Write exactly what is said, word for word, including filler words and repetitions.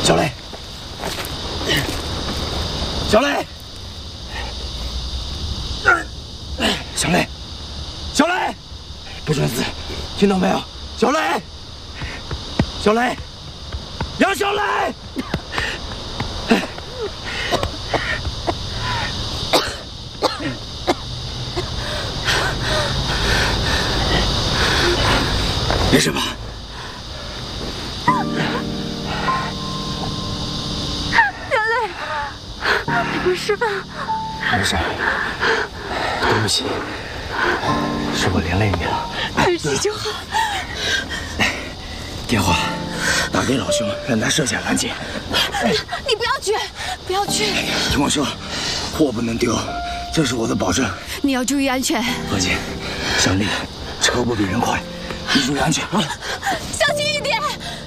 小雷，小雷，小雷，小雷，不准死，听到没有？小雷，小雷，杨小雷。 没事吧？ 小磊，你没事吧？ 没事。对不起，是我连累你了。 没事就好。 电话打给老兄，让他设下拦截。 你不要去，不要去！ 听我说，货不能丢，这是我的保证。 你要注意安全。 何姐，小丽，车不比人快。 你注意安全啊！ 小心一点。